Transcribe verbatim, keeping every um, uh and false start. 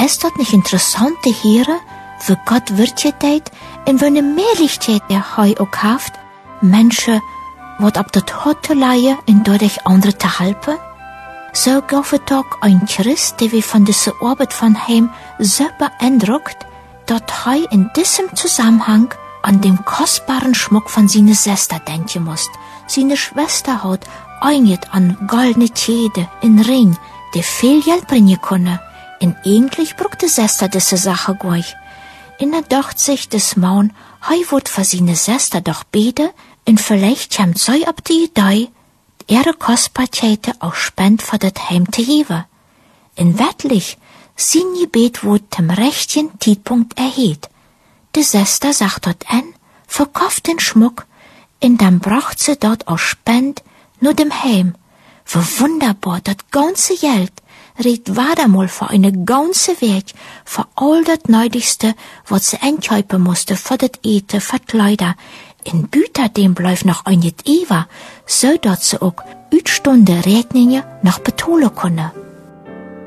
ist das nicht interessant te hören, wie Gott wird gedeiht en welke Möglichkeit er heu auch haft, Menschen, wat op dat hart te leien en dadurch andere te helpen? So gaf het ook ein Christ, der wie von dieser Arbeit von hem so beeindruckt, dat hij in diesem Zusammenhang an dem kostbaren Schmuck von seiner Schwester denken musst. Seine Schwester hat einget an goldene Kette in Ring, die viel Geld bringen konnte. Und eigentlich braucht die Schwester diese Sache gleich. Und er dachte sich des Mann, hei wird für seine Schwester doch beten, und vielleicht kommt sie auf die Idee, ihre Kostbarkeiten auch spend für das Heim zu geben. Und wirklich, sein Gebet wurde zum rechten Zeitpunkt erhört. Die Schwester sagt dort an, verkauft den Schmuck, und dann bracht sie dort auch Spend nur dem Heim. Wie wunderbar, das ganze Geld redt war mal für eine ganze Weg, für all das Nötigste, was sie einkaufen musste, für das Eten, für die Kleider. In Büter dem bleibt noch ein Eva, so dass sie auch Utstunde Rechnungen noch betonen können.